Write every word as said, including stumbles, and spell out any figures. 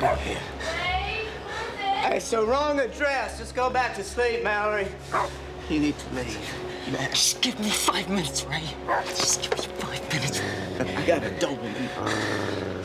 do here? Hey, so wrong address. Just go back to sleep, Mallory. You need to leave. Man. Just give me five minutes, Ray. Just give me five minutes. I got a dope in me.